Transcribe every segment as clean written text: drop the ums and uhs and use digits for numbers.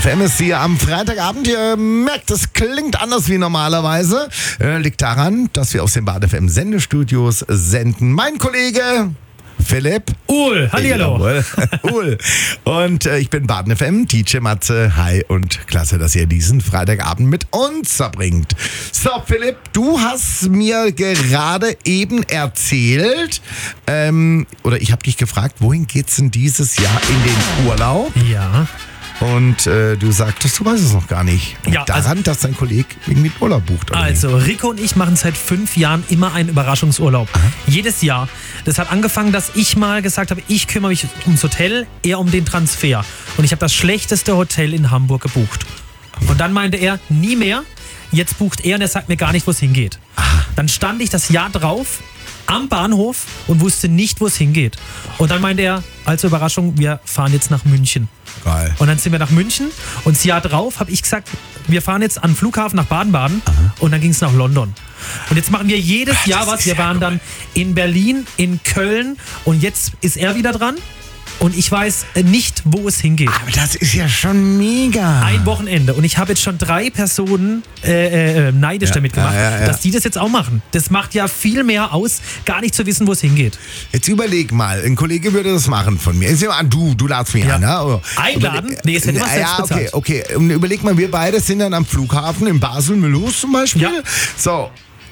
FM ist hier am Freitagabend. Ihr merkt, es klingt anders wie normalerweise. Liegt daran, dass wir aus den Baden FM Sendestudios senden. Mein Kollege Philipp. Hallihallo. Ul. Und ich bin Baden FM, DJ Matze. Hi und klasse, dass ihr diesen Freitagabend mit uns verbringt. So, Philipp, du hast mir gerade eben erzählt, oder ich habe dich gefragt, wohin geht's denn dieses Jahr in den Urlaub? Ja. Und du sagtest, du weißt es noch gar nicht. Ja, daran, dass dein Kollege irgendwie Urlaub bucht. Oder Also, Rico und ich machen seit 5 Jahren immer einen Überraschungsurlaub. Aha. Jedes Jahr. Das hat angefangen, dass ich mal gesagt habe, ich kümmere mich ums Hotel, er um den Transfer. Und ich habe das schlechteste Hotel in Hamburg gebucht. Und dann meinte er, nie mehr. Jetzt bucht er und er sagt mir gar nicht, wo es hingeht. Aha. Dann stand ich das Jahr drauf am Bahnhof und wusste nicht, wo es hingeht. Und dann meinte er, als Überraschung, wir fahren jetzt nach München. Geil. Und dann sind wir nach München und das Jahr drauf habe ich gesagt, wir fahren jetzt an den Flughafen nach Baden-Baden. Aha. Und dann ging es nach London. Und jetzt machen wir jedes Jahr das was. ist Wir ja waren cool. dann in Berlin, in Köln und jetzt ist er wieder dran. Und ich weiß nicht, wo es hingeht. Aber das ist ja schon mega. Ein Wochenende. Und ich habe jetzt schon 3 Personen neidisch damit gemacht, dass die das jetzt auch machen. Das macht ja viel mehr aus, gar nicht zu wissen, wo es hingeht. Jetzt überleg mal, ein Kollege würde das machen von mir. Ist ja an, du ladst mich Ja. ein, ne? Einladen? Nee, ist ja immer selbst Ja, bezahlt. okay. Und überleg mal, wir beide sind dann am Flughafen in Basel-Mülhaus zum Beispiel. Ja. So,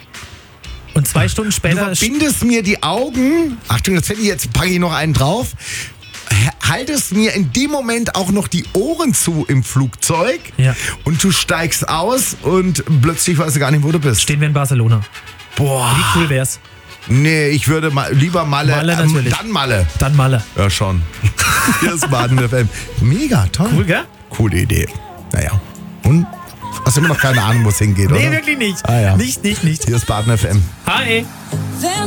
Und 2 Stunden du später... verbindest mir die Augen. Achtung, jetzt packe ich noch einen drauf. Haltest mir in dem Moment auch noch die Ohren zu im Flugzeug. Ja. Und du steigst aus und plötzlich weißt du gar nicht, wo du bist. Stehen wir in Barcelona. Boah. Wie cool wär's? Nee, ich würde lieber Malle. Malle natürlich. Dann Malle. Dann Malle. Ja, schon. Hier ist Baden FM. Mega, toll. Cool, gell? Coole Idee. Naja. Und? Hast du immer noch keine Ahnung, wo es hingeht, oder? Nee, wirklich nicht. Ah, ja. Nicht. Hier ist Baden FM. Hi.